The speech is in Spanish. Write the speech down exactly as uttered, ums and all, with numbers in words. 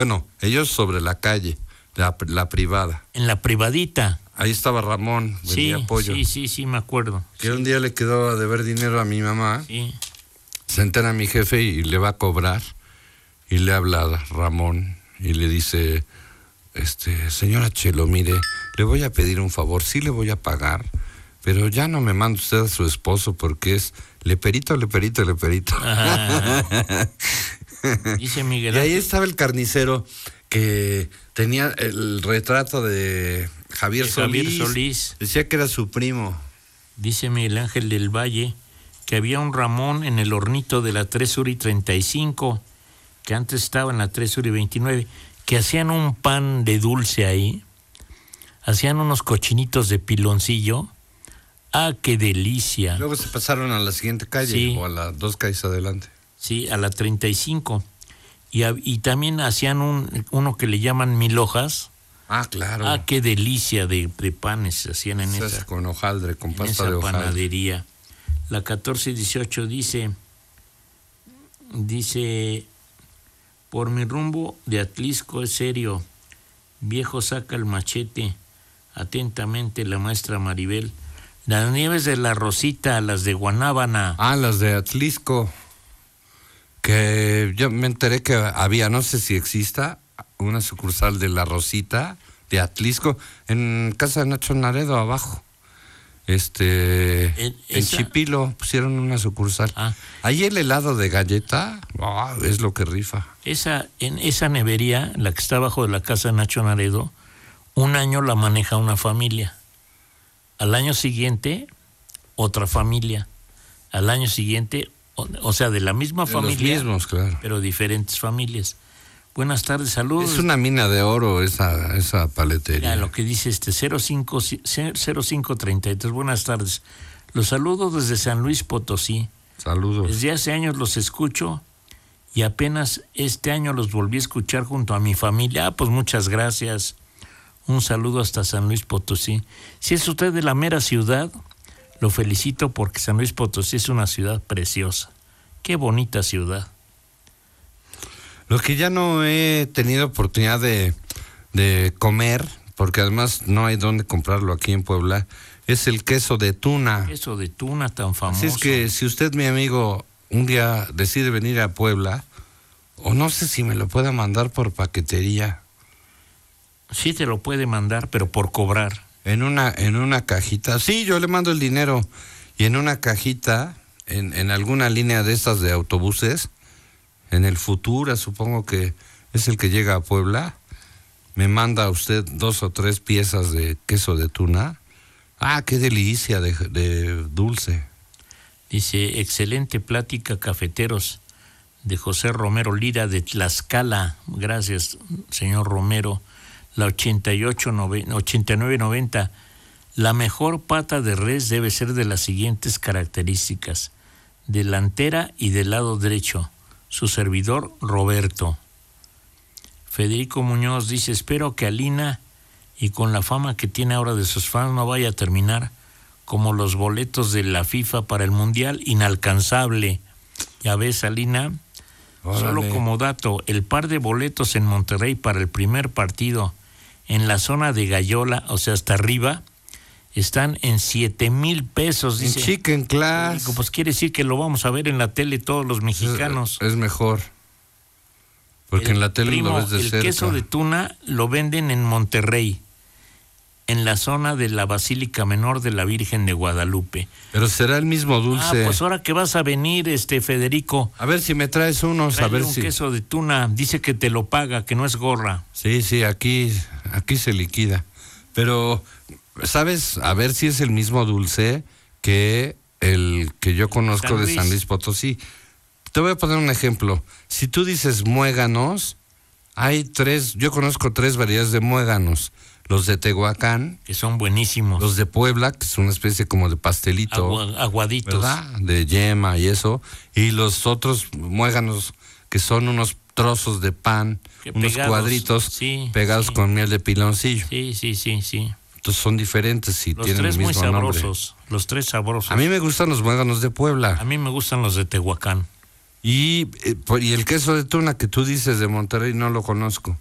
Bueno, ellos sobre la calle, la, la privada. En la privadita. Ahí estaba Ramón, vendía Sí, pollo. sí, sí, sí, me acuerdo. Que sí. un día le quedó a deber dinero a mi mamá. Sí. Se entera mi jefe y le va a cobrar. Y le habla a Ramón y le dice, este, señora Chelo, mire, le voy a pedir un favor, sí le voy a pagar, pero ya no me manda usted a su esposo porque es leperito, leperito, leperito. Dice Miguel Y ahí Ángel. estaba el carnicero que tenía el retrato de Javier, de Solís. Javier Solís. Decía que era su primo. Dice Miguel Ángel del Valle que había un Ramón en el hornito de la tres Sur y treinta y cinco, que antes estaba en la tres Sur y veintinueve, que hacían un pan de dulce ahí, hacían unos cochinitos de piloncillo. ¡Ah, qué delicia! Luego se pasaron a la siguiente calle, Sí. o a las dos calles adelante. Sí, a la treinta y cinco. Y, y también hacían un, uno que le llaman mil hojas. Ah, claro. ¡Ah, qué delicia de, de panes se hacían en Se esa, hace con hojaldre, con en pasta esa de hojaldre. panadería! La catorce dieciocho dice, dice, por mi rumbo de Atlisco es serio, viejo saca el machete, atentamente la maestra Maribel. Las nieves de la Rosita, las de Guanábana. Ah, las de Atlisco, que yo me enteré que había, no sé si exista, una sucursal de la Rosita de Atlisco, en casa de Nacho Naredo, abajo. Este, ¿En, en Chipilo pusieron una sucursal. Ah. Ahí el helado de galleta, oh, es lo que rifa. Esa, en esa nevería, la que está abajo de la casa de Nacho Naredo, un año la maneja una familia. Al año siguiente, otra familia. Al año siguiente, o, o sea, de la misma De familia, los mismos, claro. pero diferentes familias. Buenas tardes, saludos. Es una mina de oro esa, esa paletería. Ya, lo que dice este cero cinco treinta y tres. Buenas tardes. Los saludo desde San Luis Potosí. Saludos. Desde hace años los escucho y apenas este año los volví a escuchar junto a mi familia. Ah, pues muchas gracias. Un saludo hasta San Luis Potosí. Si es usted de la mera ciudad, lo felicito porque San Luis Potosí es una ciudad preciosa. Qué bonita ciudad. Lo que ya no he tenido oportunidad de, de comer, porque además no hay dónde comprarlo aquí en Puebla, es el queso de tuna. Queso de tuna tan famoso. Así es que si usted, mi amigo, un día decide venir a Puebla, o no sé si me lo pueda mandar por paquetería. Sí te lo puede mandar, pero por cobrar. En una, en una cajita. Sí, yo le mando el dinero. Y en una cajita, en, en alguna línea de estas de autobuses, en el Futura, supongo que es el que llega a Puebla, me manda usted dos o tres piezas de queso de tuna. Ah, qué delicia de, de dulce. Dice, excelente plática, cafeteros, de José Romero Lira de Tlaxcala. Gracias, señor Romero. La ochenta y ocho, ochenta y nueve noventa. La mejor pata de res debe ser de las siguientes características: delantera y del lado derecho. Su servidor, Roberto. Federico Muñoz dice, espero que Alina, y con la fama que tiene ahora de sus fans, no vaya a terminar como los boletos de la FIFA para el Mundial, inalcanzable. Ya ves, Alina, órale. Solo como dato, el par de boletos en Monterrey para el primer partido en la zona de Gallola, o sea, hasta arriba, están en siete mil pesos. Dice, en Chicken Class. Pues quiere decir que lo vamos a ver en la tele todos los mexicanos. Es, es mejor. Porque el, en la tele primo, lo ves de el cerca. El queso de tuna lo venden en Monterrey, en la zona de la Basílica Menor de la Virgen de Guadalupe. Pero será el mismo dulce. Ah, pues ahora que vas a venir, este Federico. A ver si me traes unos, a ver un si. queso de tuna, dice que te lo paga, que no es gorra. Sí, sí, aquí, aquí se liquida. Pero, ¿sabes? A ver si es el mismo dulce que el que yo conozco San de San Luis Potosí. Te voy a poner un ejemplo. Si tú dices muéganos, hay tres, yo conozco tres variedades de muéganos. Los de Tehuacán, que son buenísimos. Los de Puebla, que es una especie como de pastelito. Agua, aguaditos. ¿Verdad? De yema y eso. Y los otros muéganos, que son unos trozos de pan, que unos pegados, cuadritos sí, pegados sí. con miel de piloncillo. Sí, sí, sí, sí. Entonces son diferentes y los tienen el mismo muy sabrosos, nombre. Los tres sabrosos. A mí me gustan los muéganos de Puebla. A mí me gustan los de Tehuacán. Y, eh, y el queso de tuna que tú dices de Monterrey no lo conozco.